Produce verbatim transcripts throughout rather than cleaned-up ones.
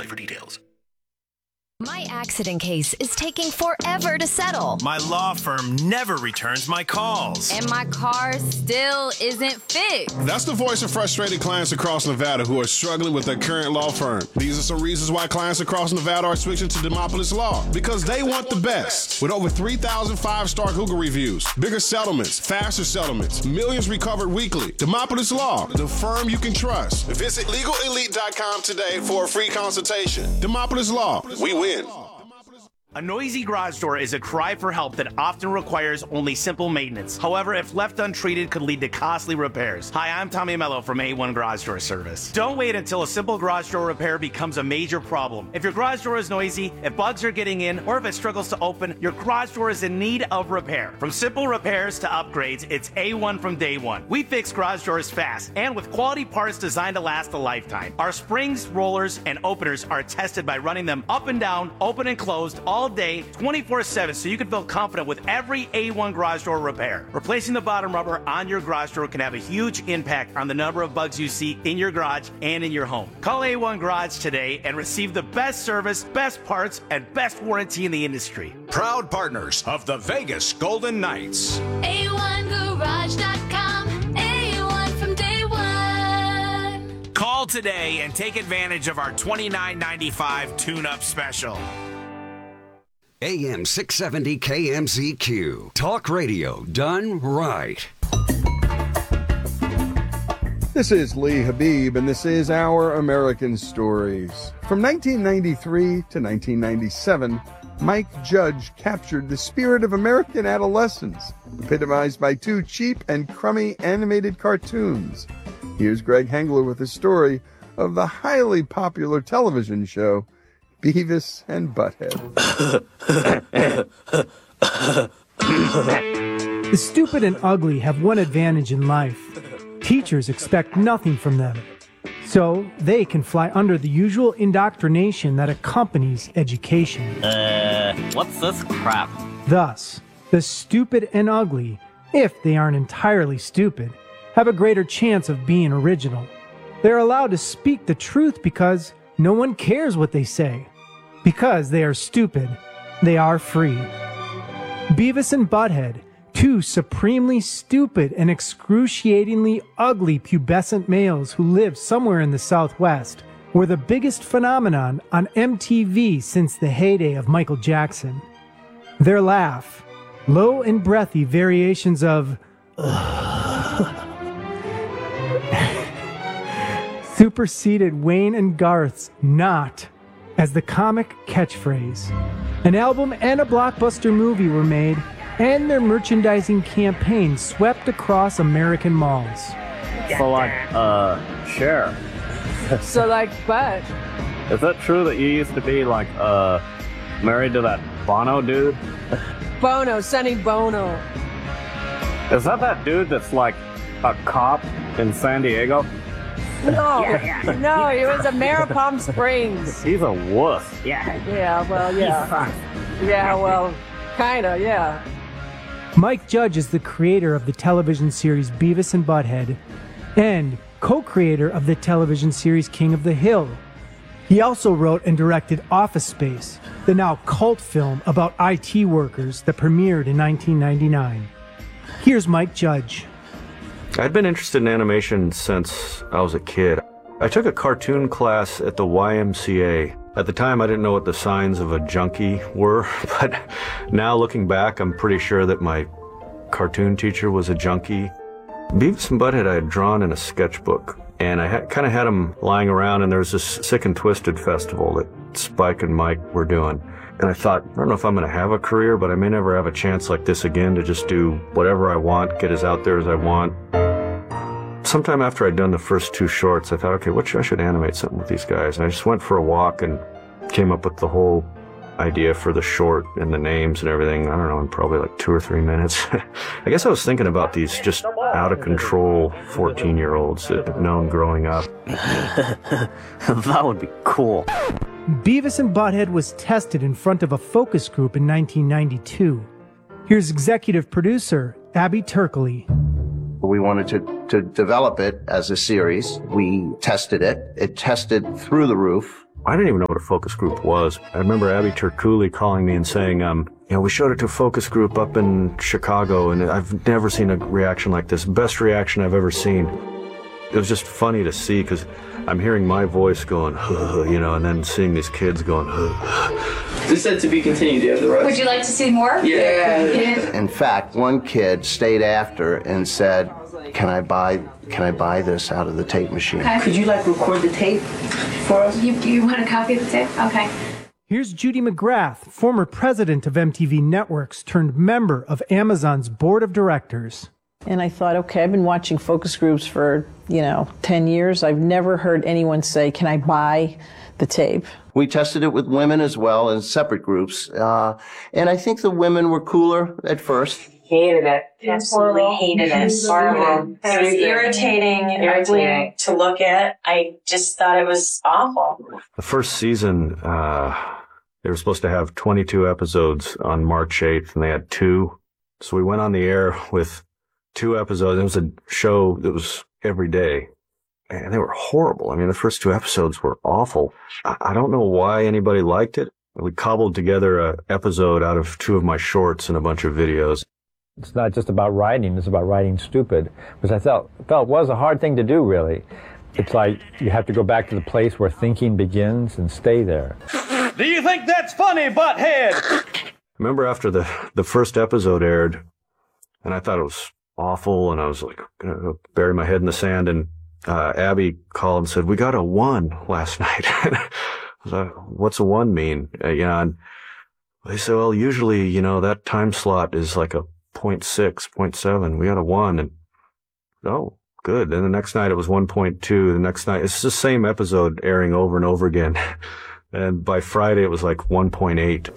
website for details. My accident case is taking forever to settle. My law firm never returns my calls. And my car still isn't fixed. That's the voice of frustrated clients across Nevada who are struggling with their current law firm. These are some reasons why clients across Nevada are switching to Demopolis Law. Because they want the best. With over three thousand five-star Google reviews, bigger settlements, faster settlements, millions recovered weekly. Demopolis Law, the firm you can trust. Visit legal elite dot com today for a free consultation. Demopolis Law, we win. A noisy garage door is a cry for help that often requires only simple maintenance. However, if left untreated, could lead to costly repairs. Hi, I'm Tommy Mello from A one Garage Door Service. Don't wait until a simple garage door repair becomes a major problem. If your garage door is noisy, if bugs are getting in, or if it struggles to open, your garage door is in need of repair. From simple repairs to upgrades, it's A one from day one. We fix garage doors fast and with quality parts designed to last a lifetime. Our springs, rollers, and openers are tested by running them up and down, open and closed, all day, twenty-four seven, so you can feel confident with every A one garage door repair. Replacing the bottom rubber on your garage door can have a huge impact on the number of bugs you see in your garage and in your home. Call A one Garage today and receive the best service, best parts, and best warranty in the industry. Proud partners of the Vegas Golden Knights. A one garage dot com, A one from day one. Call today and take advantage of our twenty-nine ninety-five tune-up special. A M six seventy K M Z Q. Talk radio done right. This is Lee Habib, and this is Our American Stories. From nineteen ninety-three to nineteen ninety-seven, Mike Judge captured the spirit of American adolescence, epitomized by two cheap and crummy animated cartoons. Here's Greg Hengler with a story of the highly popular television show Beavis and Butthead. The stupid and ugly have one advantage in life. Teachers expect nothing from them, so they can fly under the usual indoctrination that accompanies education. Uh, what's this crap? Thus, the stupid and ugly, if they aren't entirely stupid, have a greater chance of being original. They're allowed to speak the truth because no one cares what they say. Because they are stupid, they are free. Beavis and Butthead, two supremely stupid and excruciatingly ugly pubescent males who lived somewhere in the Southwest, were the biggest phenomenon on M T V since the heyday of Michael Jackson. Their laugh, low and breathy variations of superseded Wayne and Garth's "not" as the comic catchphrase. An album and a blockbuster movie were made, and their merchandising campaign swept across American malls. So like, uh, Cher. So like, but Is it true that you used to be like, uh, married to that Bono dude? Bono, Sonny Bono. Is that that dude that's like a cop in San Diego? No, no, he was a mayor of Palm Springs. He's a wuss. Yeah. Yeah, well, yeah. Yeah, well, kinda, yeah. Mike Judge is the creator of the television series Beavis and Butthead and co-creator of the television series King of the Hill. He also wrote and directed Office Space, the now cult film about I T workers that premiered in nineteen ninety-nine. Here's Mike Judge. I'd been interested in animation since I was a kid. I took a cartoon class at the Y M C A. At the time, I didn't know what the signs of a junkie were, but now looking back, I'm pretty sure that my cartoon teacher was a junkie. Beavis and Butthead I had drawn in a sketchbook, and I had, kind of had them lying around, and there was this Sick and Twisted festival that Spike and Mike were doing. And I thought, I don't know if I'm going to have a career, but I may never have a chance like this again to just do whatever I want, get as out there as I want. Sometime after I'd done the first two shorts, I thought, okay, what should I should animate something with these guys? And I just went for a walk and came up with the whole idea for the short and the names and everything. I don't know, in probably like two or three minutes. I guess I was thinking about these just out of control fourteen-year-olds that I've known growing up. That would be cool. Beavis and Butthead was tested in front of a focus group in nineteen ninety-two. Here's executive producer Abby Turkley. We wanted to, to develop it as a series. We tested it. It tested through the roof. I didn't even know what a focus group was. I remember Abby Turcouli calling me and saying, um, you know, we showed it to a focus group up in Chicago, and I've never seen a reaction like this. Best reaction I've ever seen. It was just funny to see, because I'm hearing my voice going, you know, and then seeing these kids going, This said to be continued. Do you have the rest? Would you like to see more? Yeah. Yeah. In fact, one kid stayed after and said, "Can I buy? Can I buy this out of the tape machine?" Okay. Could you like record the tape for us? You, you want a copy of the tape? Okay. Here's Judy McGrath, former president of M T V Networks turned member of Amazon's board of directors. And I thought, okay, I've been watching focus groups for, you know, ten years. I've never heard anyone say, can I buy the tape? We tested it with women as well in separate groups, uh, and I think the women were cooler at first. Hated it. Absolutely hated it. Horrible. It was irritating and ugly to look at. I just thought it was awful. The first season, uh, they were supposed to have twenty-two episodes on March eighth, and they had two. So we went on the air with two episodes. It was a show that was every day, and they were horrible. I mean, the first two episodes were awful. I, I don't know why anybody liked it. We cobbled together an episode out of two of my shorts and a bunch of videos. It's not just about writing, it's about writing stupid, which I felt, felt was a hard thing to do, really. It's like you have to go back to the place where thinking begins and stay there. Do you think that's funny, butthead? I remember after the, the first episode aired, and I thought it was awful, and I was like, gonna bury my head in the sand, and uh, Abby called and said, we got a one last night. I was like, what's a one mean? Uh, you know, and they said, well, usually, you know, that time slot is like a point six, point seven. We had a one, and oh, good. And the next night it was one point two. The next night, it's the same episode airing over and over again. And by Friday it was like one point eight.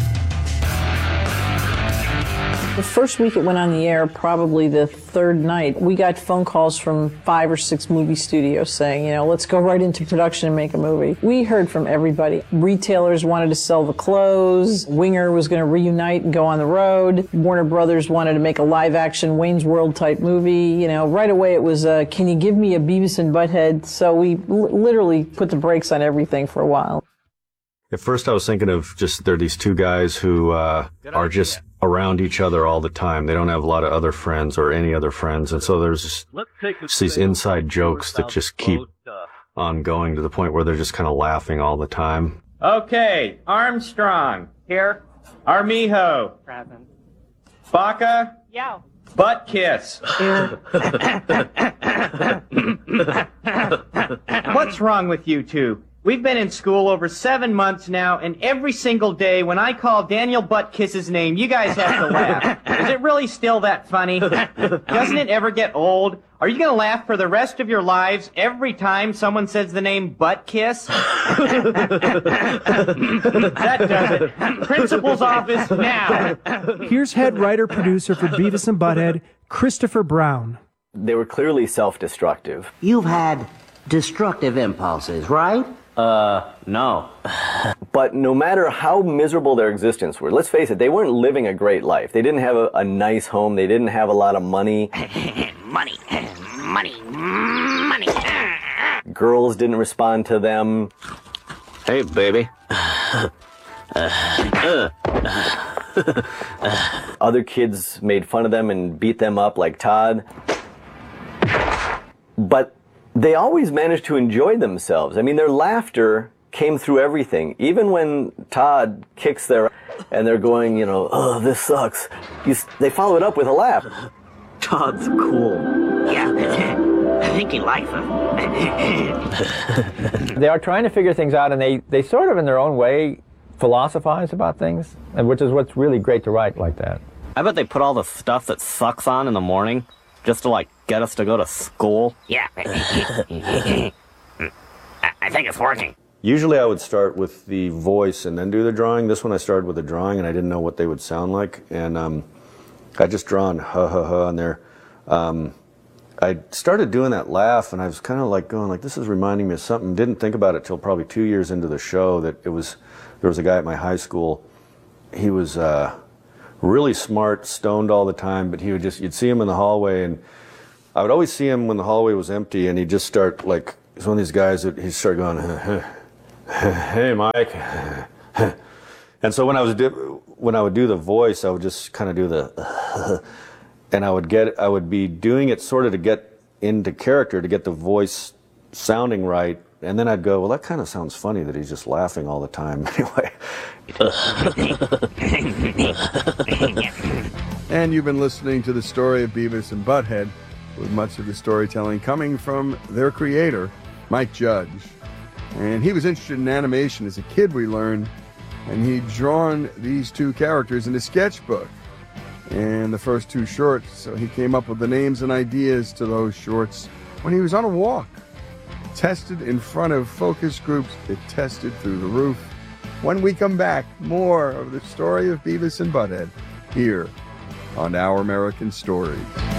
The first week it went on the air, probably the third night, we got phone calls from five or six movie studios saying, you know, let's go right into production and make a movie. We heard from everybody. Retailers wanted to sell the clothes. Winger was going to reunite and go on the road. Warner Brothers wanted to make a live-action Wayne's World type movie. You know, right away it was, uh, can you give me a Beavis and Butthead? So we l- literally put the brakes on everything for a while. At first I was thinking of just, there are these two guys who uh, are just around each other all the time. They don't have a lot of other friends or any other friends. And so there's just, just these inside jokes that just keep on going to the point where they're just kind of laughing all the time. Okay, Armstrong. Here. Armijo. Present. Baca. Yeah. Butt kiss. What's wrong with you two? We've been in school over seven months now, and every single day when I call Daniel Buttkiss's name, you guys have to laugh. Is it really still that funny? Doesn't it ever get old? Are you going to laugh for the rest of your lives every time someone says the name Buttkiss? That does it. Principal's office now. Here's head writer-producer for Beavis and Butthead, Christopher Brown. They were clearly self-destructive. You've had destructive impulses, right? Uh, no. But no matter how miserable their existence were, let's face it, they weren't living a great life. They didn't have a, a nice home. They didn't have a lot of money. Money, money, money. Girls didn't respond to them. Hey, baby. Other kids made fun of them and beat them up like Todd. But they always managed to enjoy themselves. I mean, their laughter came through everything. Even when Todd kicks their and they're going, you know, oh, this sucks, you, they follow it up with a laugh. Todd's cool. Yeah, I think he likes him. They are trying to figure things out, and they, they sort of, in their own way, philosophize about things, and which is what's really great to write like that. I bet they put all the stuff that sucks on in the morning just to, like, get us to go to school. Yeah. I think it's working. Usually I would start with the voice and then do the drawing. This one I started with the drawing, and I didn't know what they would sound like. And um, I just drawn ha ha ha on there. Um, I started doing that laugh, and I was kind of like going like, this is reminding me of something. Didn't think about it till probably two years into the show that it was, there was a guy at my high school. He was uh, really smart, stoned all the time, but he would just, you'd see him in the hallway, and I would always see him when the hallway was empty, and he'd just start like, he's one of these guys that he'd start going, huh, huh. Hey, Mike. And so when I was do, when I would do the voice, I would just kind of do the, and I would get, I would be doing it sort of to get into character, to get the voice sounding right, and then I'd go, well, that kind of sounds funny that he's just laughing all the time. Anyway. And you've been listening to the story of Beavis and Butthead, with much of the storytelling coming from their creator, Mike Judge. And he was interested in animation as a kid, we learned, and he'd drawn these two characters in a sketchbook. And the first two shorts, so he came up with the names and ideas to those shorts when he was on a walk. Tested in front of focus groups, it tested through the roof. When we come back, more of the story of Beavis and Butthead here on Our American Stories.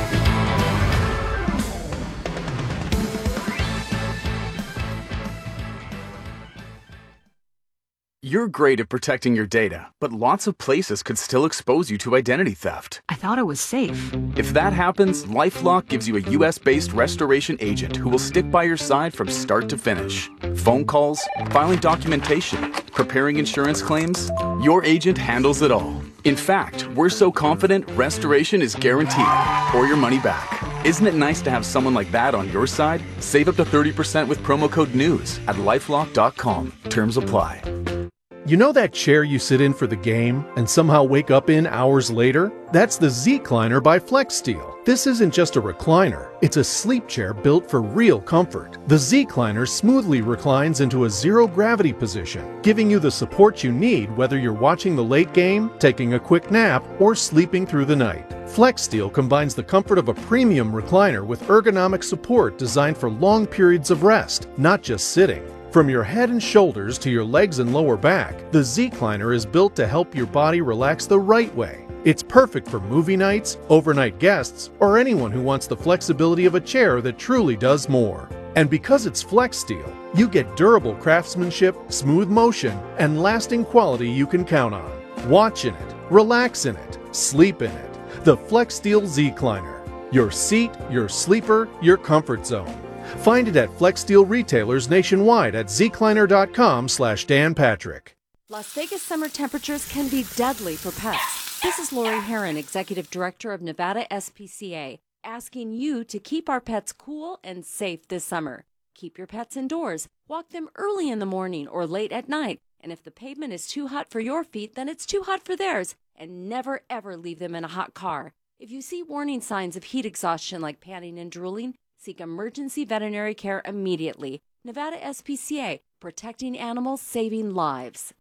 You're great at protecting your data, but lots of places could still expose you to identity theft. I thought it was safe. If that happens, LifeLock gives you a U S based restoration agent who will stick by your side from start to finish. Phone calls, filing documentation, preparing insurance claims, your agent handles it all. In fact, we're so confident restoration is guaranteed or your money back. Isn't it nice to have someone like that on your side? Save up to thirty percent with promo code NEWS at lifelock dot com. Terms apply. You know that chair you sit in for the game and somehow wake up in hours later? That's the Z-Cliner by FlexSteel. This isn't just a recliner, it's a sleep chair built for real comfort. The Z-Cliner smoothly reclines into a zero-gravity position, giving you the support you need whether you're watching the late game, taking a quick nap, or sleeping through the night. FlexSteel combines the comfort of a premium recliner with ergonomic support designed for long periods of rest, not just sitting. From your head and shoulders to your legs and lower back, the Z-Cliner is built to help your body relax the right way. It's perfect for movie nights, overnight guests, or anyone who wants the flexibility of a chair that truly does more. And because it's FlexSteel, you get durable craftsmanship, smooth motion, and lasting quality you can count on. Watch in it, relax in it, sleep in it. The FlexSteel Z-Cliner. Your seat, your sleeper, your comfort zone. Find it at FlexSteel retailers nationwide at zcliner.com slash Dan Patrick. Las Vegas summer temperatures can be deadly for pets. This is Lori Heron, Executive Director of Nevada S P C A, asking you to keep our pets cool and safe this summer. Keep your pets indoors. Walk them early in the morning or late at night. And if the pavement is too hot for your feet, then it's too hot for theirs. And never, ever leave them in a hot car. If you see warning signs of heat exhaustion like panting and drooling, seek emergency veterinary care immediately. Nevada S P C A, protecting animals, saving lives.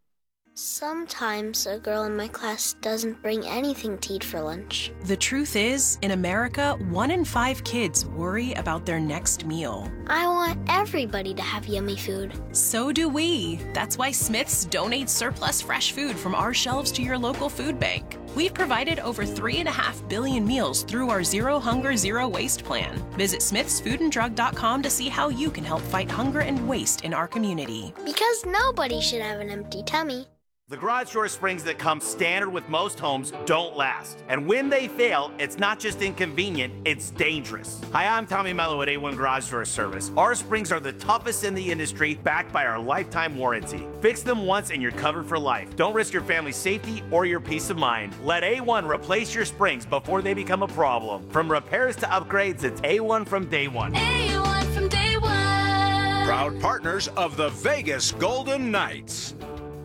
Sometimes a girl in my class doesn't bring anything to eat for lunch. The truth is, in America, one in five kids worry about their next meal. I want everybody to have yummy food. So do we. That's why Smith's donates surplus fresh food from our shelves to your local food bank. We've provided over three and a half billion meals through our Zero Hunger, Zero Waste plan. Visit smiths food and drug dot com to see how you can help fight hunger and waste in our community. Because nobody should have an empty tummy. The garage door springs that come standard with most homes don't last. And when they fail, it's not just inconvenient, it's dangerous. Hi, I'm Tommy Mello at A one Garage Door Service. Our springs are the toughest in the industry, backed by our lifetime warranty. Fix them once and you're covered for life. Don't risk your family's safety or your peace of mind. Let A one replace your springs before they become a problem. From repairs to upgrades, it's A one from day one. A one from day one. Proud partners of the Vegas Golden Knights.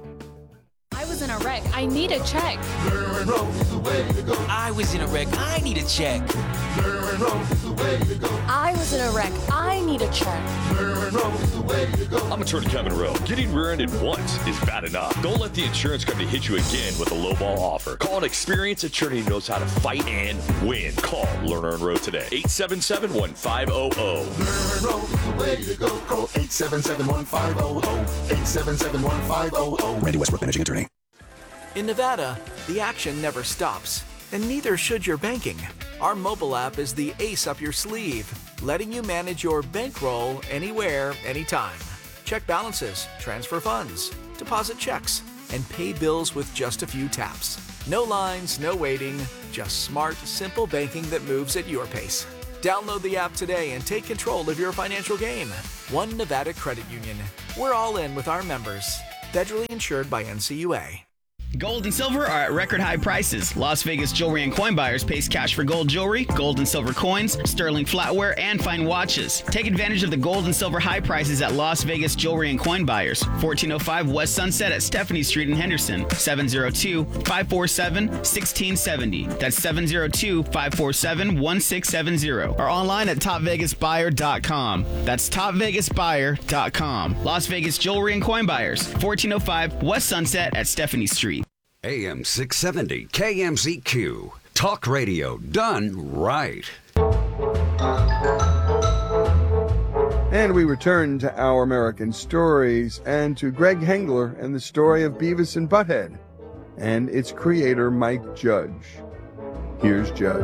I was in a wreck. I need a check. I was in a wreck. I need a check. I was in a wreck. I need a check. I'm attorney Kevin Rowe. Getting rear-ended once is bad enough. Don't let the insurance company hit you again with a lowball offer. Call an experienced attorney who knows how to fight and win. Call Lerner and Rowe today. eight seven seven, one five zero zero. Lerner and Rowe is the way to go. Call eight seven seven, one five zero zero. eight seven seven, one five zero zero. Randy Westbrook, managing attorney. In Nevada, the action never stops, and neither should your banking. Our mobile app is the ace up your sleeve, letting you manage your bankroll anywhere, anytime. Check balances, transfer funds, deposit checks, and pay bills with just a few taps. No lines, no waiting, just smart, simple banking that moves at your pace. Download the app today and take control of your financial game. One Nevada Credit Union. We're all in with our members. Federally insured by N C U A. Gold and silver are at record high prices. Las Vegas Jewelry and Coin Buyers pays cash for gold jewelry, gold and silver coins, sterling flatware, and fine watches. Take advantage of the gold and silver high prices at Las Vegas Jewelry and Coin Buyers. fourteen oh five West Sunset at Stephanie Street in Henderson. seven oh two, five four seven, one six seven oh. That's seven oh two, five four seven, one six seven oh. Or online at top vegas buyer dot com. That's top vegas buyer dot com. Las Vegas Jewelry and Coin Buyers. fourteen oh five West Sunset at Stephanie Street. A M six seventy K M Z Q. Talk radio done right. And we return to Our American Stories and to Greg Hengler and the story of Beavis and Butthead and its creator, Mike Judge. Here's Judge.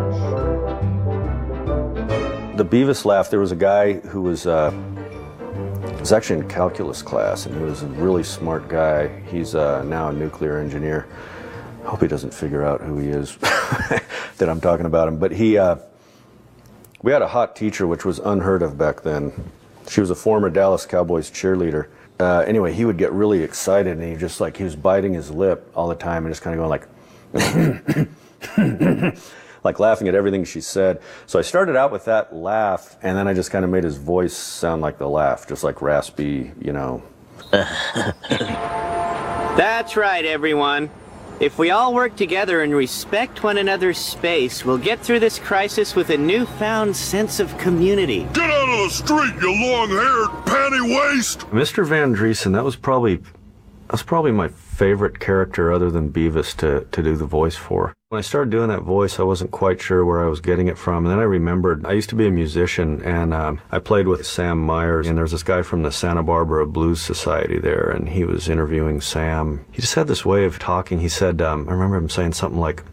The Beavis laugh, there was a guy who was, uh, was actually in calculus class, and he was a really smart guy. He's uh, now a nuclear engineer. I hope he doesn't figure out who he is that I'm talking about him. But he, uh, we had a hot teacher, which was unheard of back then. She was a former Dallas Cowboys cheerleader. Uh, anyway, he would get really excited, and he just like, he was biting his lip all the time and just kind of going like, like laughing at everything she said. So I started out with that laugh, and then I just kind of made his voice sound like the laugh, just like raspy, you know. That's right, everyone. If we all work together and respect one another's space, we'll get through this crisis with a newfound sense of community. Get out of the street, you long-haired panty waste! Mister Van Driesen, that was probably that was probably my favorite character other than Beavis to, to do the voice for. When I started doing that voice, I wasn't quite sure where I was getting it from. And then I remembered, I used to be a musician, and um, I played with Sam Myers, and there was this guy from the Santa Barbara Blues Society there, and he was interviewing Sam. He just had this way of talking. He said, um, I remember him saying something like,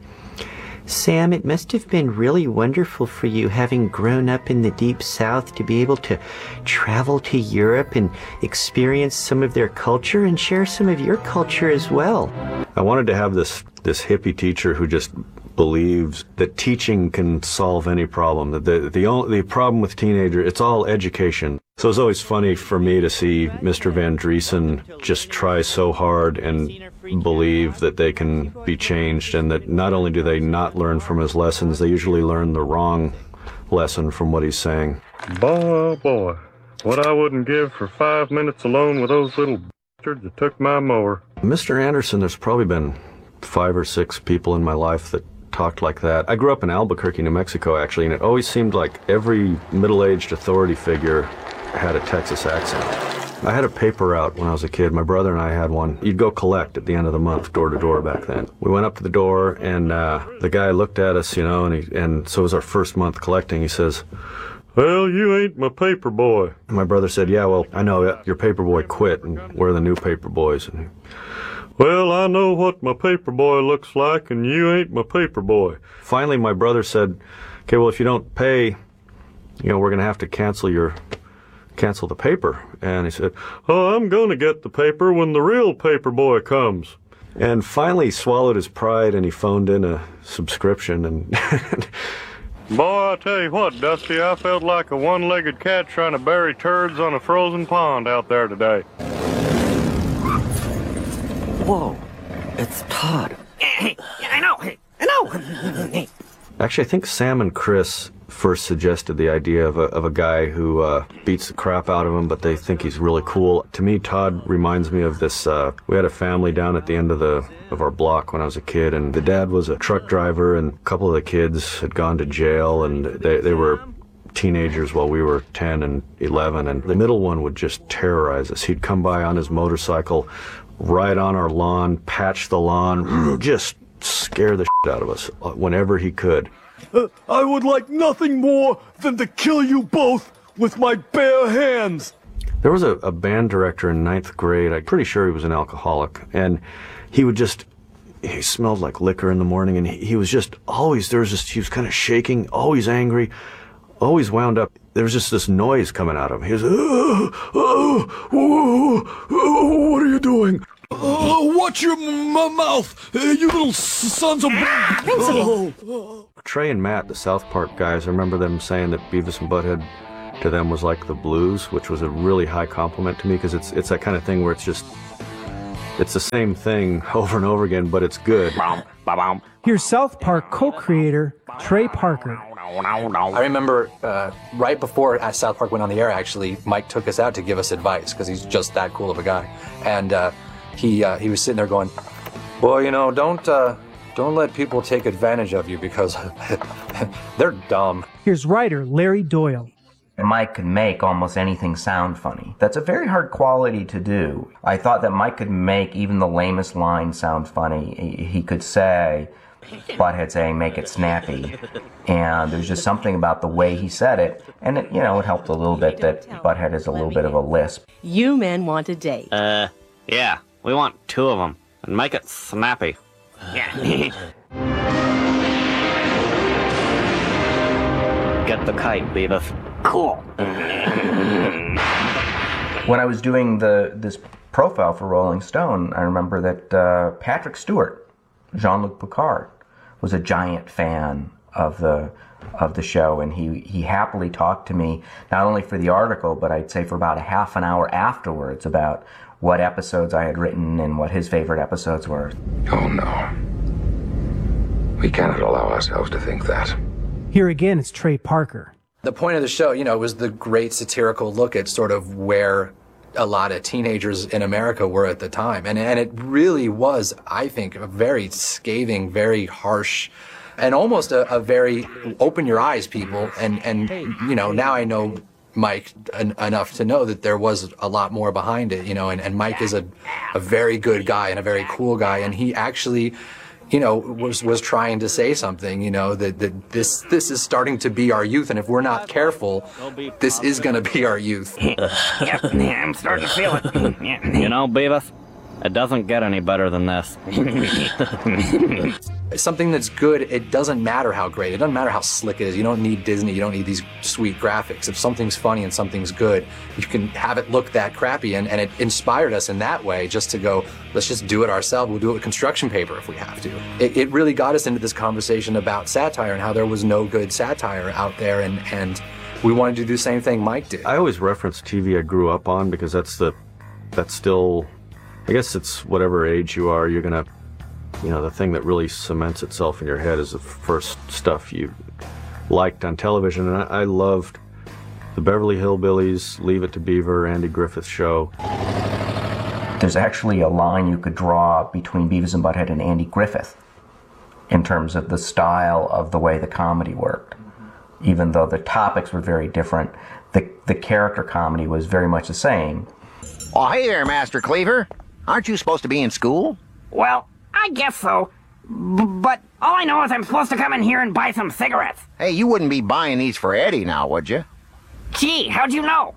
Sam, it must have been really wonderful for you, having grown up in the Deep South, to be able to travel to Europe and experience some of their culture and share some of your culture as well. I wanted to have this this hippie teacher who just believes that teaching can solve any problem. That the the only the problem with teenager, it's all education. So it's always funny for me to see Mister Van Driesen just try so hard and believe that they can be changed, and that not only do they not learn from his lessons, they usually learn the wrong lesson from what he's saying. Boy, boy, what I wouldn't give for five minutes alone with those little bastards that took my mower. Mister Anderson, there's probably been five or six people in my life that talked like that. I grew up in Albuquerque, New Mexico, actually, and it always seemed like every middle-aged authority figure had a Texas accent. I had a paper route when I was a kid. My brother and I had one. You'd go collect at the end of the month, door to door back then. We went up to the door, and uh, the guy looked at us, you know, and he, and so it was our first month collecting. He says, well, you ain't my paper boy. And my brother said, yeah, well, I know, your paper boy quit, and we're the new paper boys. And he, well, I know what my paper boy looks like, and you ain't my paper boy. Finally, my brother said, okay, well, if you don't pay, you know, we're going to have to cancel your, cancel the paper. And he said, oh, I'm going to get the paper when the real paper boy comes. And finally he swallowed his pride, and he phoned in a subscription. And boy, I tell you what, Dusty, I felt like a one-legged cat trying to bury turds on a frozen pond out there today. Whoa, it's Todd. I know, I know. Actually, I think Sam and Chris first suggested the idea of a, of a guy who uh, beats the crap out of him, but they think he's really cool. To me, Todd reminds me of this, uh, we had a family down at the end of the of our block when I was a kid, and the dad was a truck driver, and a couple of the kids had gone to jail, and they, they were teenagers while we were ten and eleven, and the middle one would just terrorize us. He'd come by on his motorcycle, ride on our lawn, patch the lawn, just scare the shit out of us whenever he could. Uh, I would like nothing more than to kill you both with my bare hands. There was a, a band director in ninth grade, I'm pretty sure he was an alcoholic, and he would just, he smelled like liquor in the morning, and he, he was just always, there was just, he was kind of shaking, always angry, always wound up. There was just this noise coming out of him. He was, oh, oh, oh, oh, what are you doing? Oh, watch your m mouth, uh, you little sons of... Oh. Trey and Matt, the South Park guys, I remember them saying that Beavis and Butthead to them was like the blues, which was a really high compliment to me because it's it's that kind of thing where it's just it's the same thing over and over again, but it's good. Here's South Park co-creator Trey Parker. I remember uh, right before uh, South Park went on the air, actually, Mike took us out to give us advice because he's just that cool of a guy. And uh, he uh, he was sitting there going, well, you know, don't uh, don't let people take advantage of you because they're dumb. Here's writer Larry Doyle. Mike could make almost anything sound funny. That's a very hard quality to do. I thought that Mike could make even the lamest line sound funny. He, he could say, Butthead saying, make it snappy. And there's just something about the way he said it. And, it, you know, it helped a little bit that Butthead is a little bit of a lisp. You men want a date. Uh, yeah. We want two of them. And make it snappy. Yeah. Get the kite, Beavis. Cool. When I was doing the this profile for Rolling Stone, I remember that uh, Patrick Stewart, Jean-Luc Picard, was a giant fan of the of the show, and he, he happily talked to me, not only for the article, but I'd say for about a half an hour afterwards about what episodes I had written and what his favorite episodes were. Oh no. We cannot allow ourselves to think that. Here again, it's Trey Parker. The point of the show, you know, was the great satirical look at sort of where a lot of teenagers in America were at the time. And, and it really was, I think, a very scathing, very harsh, and almost a, a very open your eyes, people. And, and you know, now I know Mike en- enough to know that there was a lot more behind it, you know, and, and Mike is a, a very good guy and a very cool guy. And he actually, you know, was was trying to say something, you know, that, that this this is starting to be our youth, and if we're not careful, this is going to be our youth. Yep, I'm starting to feel it. You know, Beavis, it doesn't get any better than this. Something that's good, it doesn't matter how great, it doesn't matter how slick it is. You don't need Disney, you don't need these sweet graphics. If something's funny and something's good, you can have it look that crappy, and, and it inspired us in that way just to go, let's just do it ourselves. We'll do it with construction paper if we have to. It, it really got us into this conversation about satire and how there was no good satire out there, and, and we wanted to do the same thing Mike did. I always reference T V I grew up on because that's the, that's still, I guess it's whatever age you are, you're gonna, you know, the thing that really cements itself in your head is the first stuff you liked on television. And I, I loved the Beverly Hillbillies, Leave It to Beaver, Andy Griffith Show. There's actually a line you could draw between Beavis and Butthead and Andy Griffith in terms of the style of the way the comedy worked. Even though the topics were very different, the, the character comedy was very much the same. Oh, hey there, Master Cleaver. Aren't you supposed to be in school? Well, I guess so. B- but all I know is I'm supposed to come in here and buy some cigarettes. Hey, you wouldn't be buying these for Eddie now, would you? Gee, how'd you know?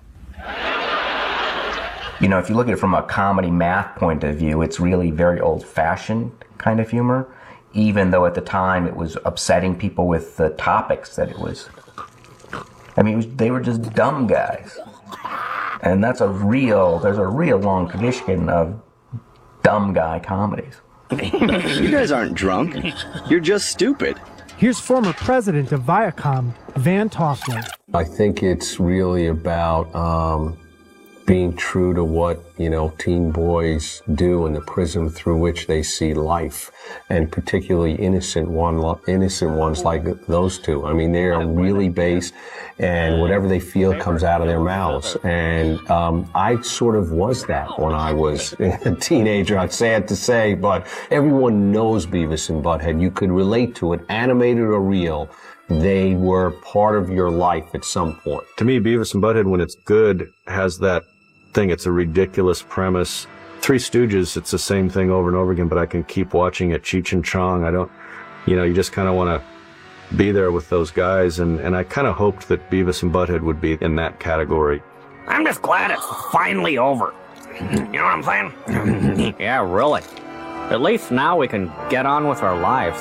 You know, if you look at it from a comedy math point of view, it's really very old-fashioned kind of humor, even though at the time it was upsetting people with the topics that it was. I mean, it was, they were just dumb guys. And that's a real, there's a real long tradition of dumb guy comedies. You guys aren't drunk. You're just stupid. Here's former president of Viacom, Van Toffler. I think it's really about um, being true to what, you know, teen boys do and the prism through which they see life, and particularly innocent one, innocent ones like those two. I mean, they are really based, and whatever they feel comes out of their mouths. And um, I sort of was that when I was a teenager. It's sad to say, but everyone knows Beavis and Butthead. You could relate to it, animated or real. They were part of your life at some point. To me, Beavis and Butthead, when it's good, has that thing. It's a ridiculous premise. Three Stooges, it's the same thing over and over again, but I can keep watching it. Cheech and Chong, I don't, you know, you just kind of want to be there with those guys, and, and I kind of hoped that Beavis and Butthead would be in that category. I'm just glad it's finally over. You know what I'm saying? Yeah, really. At least now we can get on with our lives.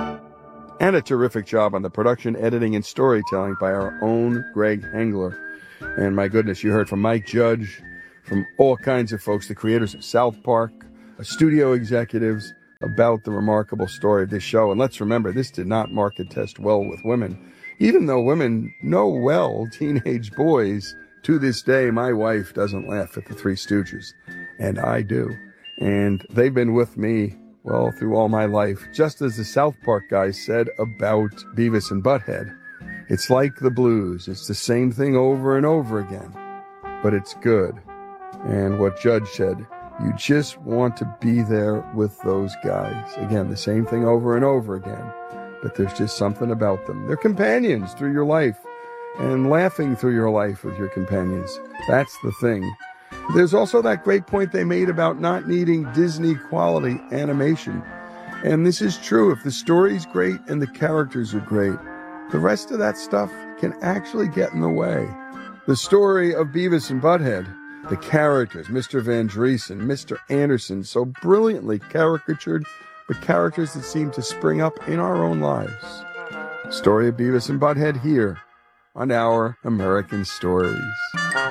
And a terrific job on the production, editing, and storytelling by our own Greg Hengler. And my goodness, you heard from Mike Judge, from all kinds of folks, the creators of South Park, studio executives, about the remarkable story of this show. And let's remember, this did not market test well with women. Even though women know well teenage boys, to this day, my wife doesn't laugh at the Three Stooges. And I do. And they've been with me, well, through all my life. Just as the South Park guys said about Beavis and Butthead. It's like the blues. It's the same thing over and over again. But it's good. And what Judge said, you just want to be there with those guys. Again, the same thing over and over again. But there's just something about them. They're companions through your life. And laughing through your life with your companions. That's the thing. There's also that great point they made about not needing Disney quality animation. And this is true. If the story's great and the characters are great, the rest of that stuff can actually get in the way. The story of Beavis and Butthead, the characters, Mister Van Driesen, Mister Anderson, so brilliantly caricatured, but characters that seem to spring up in our own lives. Story of Beavis and Butthead here on Our American Stories.